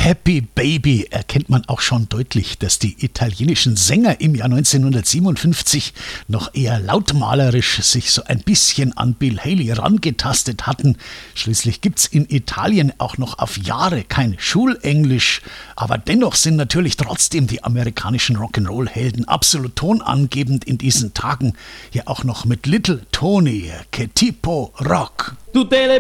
Happy Baby erkennt man auch schon deutlich, dass die italienischen Sänger im Jahr 1957 noch eher lautmalerisch sich so ein bisschen an Bill Haley rangetastet hatten. Schließlich gibt's in Italien auch noch auf Jahre kein Schulenglisch, aber dennoch sind natürlich trotzdem die amerikanischen Rock'n'Roll-Helden absolut tonangebend in diesen Tagen. Hier auch noch mit Little Tony, Che tipo rock. Tutte le